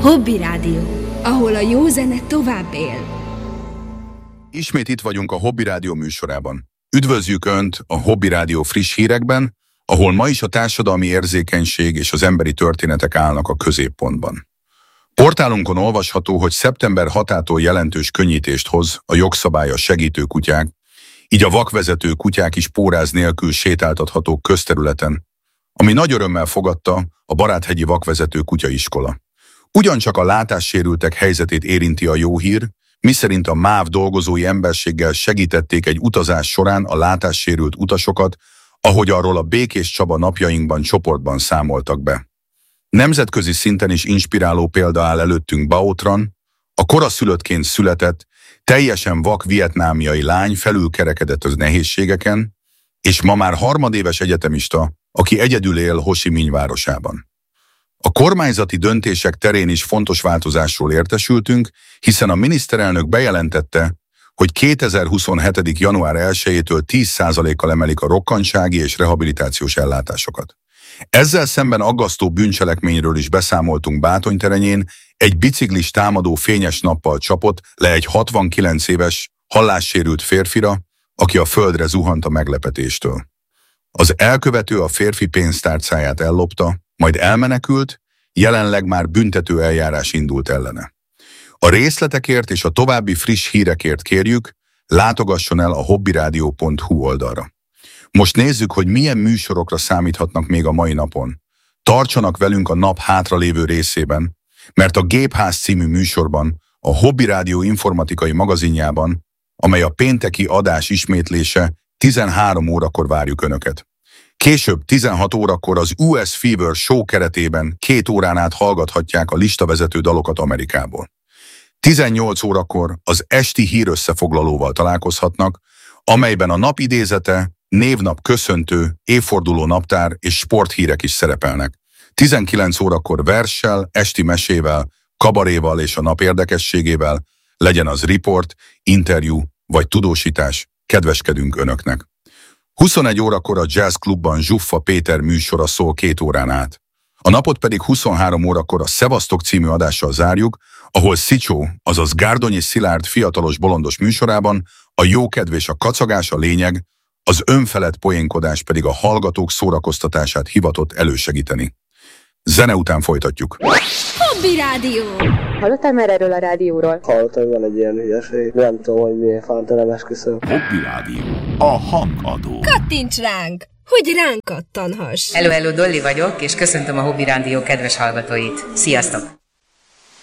Hobby Rádió, ahol a jó zene tovább él. Ismét itt vagyunk a Hobby Rádió műsorában. Üdvözljük Önt a Hobby Rádió friss hírekben, ahol ma is a társadalmi érzékenység és az emberi történetek állnak a középpontban. Portálunkon olvasható, hogy szeptember 6-ától jelentős könnyítést hoz a jogszabály a segítő kutyák, így a vakvezető kutyák is póráz nélkül sétáltathatók közterületen, ami nagy örömmel fogadta a Baráthegyi Vakvezető Kutyaiskola. Ugyancsak a látássérültek helyzetét érinti a jó hír, miszerint a MÁV dolgozói emberséggel segítették egy utazás során a látássérült utasokat, ahogy arról a Békés Csaba napjainkban csoportban számoltak be. Nemzetközi szinten is inspiráló példa áll előttünk Baotran, a koraszülöttként született, teljesen vak vietnámiai lány felülkerekedett az nehézségeken, és ma már harmadéves egyetemista, aki egyedül él Ho Chi Minh városában. A kormányzati döntések terén is fontos változásról értesültünk, hiszen a miniszterelnök bejelentette, hogy 2027. január 1-től 10%-kal emelik a rokkantsági és rehabilitációs ellátásokat. Ezzel szemben aggasztó bűncselekményről is beszámoltunk Bátonyterenyén, egy biciklis támadó fényes nappal csapott le egy 69 éves, hallássérült férfira, aki a földre zuhant a meglepetéstől. Az elkövető a férfi pénztárcáját ellopta, majd elmenekült, jelenleg már büntető eljárás indult ellene. A részletekért és a további friss hírekért kérjük, látogasson el a hobbyradio.hu oldalra. Most nézzük, hogy milyen műsorokra számíthatnak még a mai napon. Tartsanak velünk a nap hátralévő részében, mert a Gépház című műsorban, a Hobby Rádió informatikai magazinjában, amely a pénteki adás ismétlése, 13 órakor várjuk Önöket. Később 16 órakor az US Fever Show keretében 2 órán át hallgathatják a listavezető dalokat Amerikából. 18 órakor az esti hírösszefoglalóval találkozhatnak, amelyben a nap idézete, névnap köszöntő, évforduló naptár és sporthírek is szerepelnek. 19 órakor verssel, esti mesével, kabaréval és a nap érdekességével, legyen az riport, interjú vagy tudósítás, kedveskedünk Önöknek. 21 órakor a Jazz Klubban Zsuffa Péter műsora szól 2 órán át. A napot pedig 23 órakor a Szevasztok című adással zárjuk, ahol Szicsó, azaz Gárdonyi Szilárd fiatalos bolondos műsorában a jókedv és a kacagás a lényeg, az önfelett poénkodás pedig a hallgatók szórakoztatását hivatott elősegíteni. Zene után folytatjuk. Hobby Rádió! Hallottál már erről a rádióról? Hallottam, van egy ilyen hülyeség. Nem tudom, hogy miért fánta, nem esküszöm. Hobby Rádió. A hangadó. Kattints ránk, hogy ránk kattanhass! Hello, Dolly vagyok, és köszöntöm a Hobby Rádió kedves hallgatóit. Sziasztok!